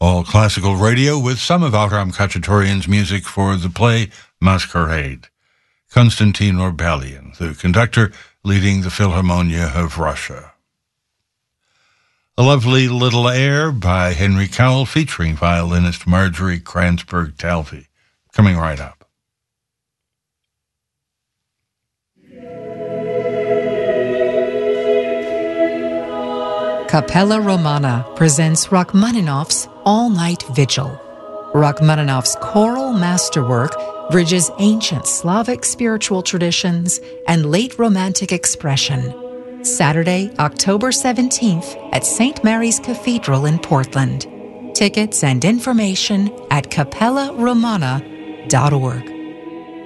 All classical radio with some of Akram Khachaturian's music for the play Masquerade. Konstantin Orbelian, the conductor leading the Philharmonia of Russia. A lovely little air by Henry Cowell featuring violinist Marjorie Kranzberg-Talvey. Coming right up. Capella Romana presents Rachmaninoff's All-Night Vigil. Rachmaninoff's choral masterwork bridges ancient Slavic spiritual traditions and late Romantic expression. Saturday, October 17th at St. Mary's Cathedral in Portland. Tickets and information at capellaromana.org.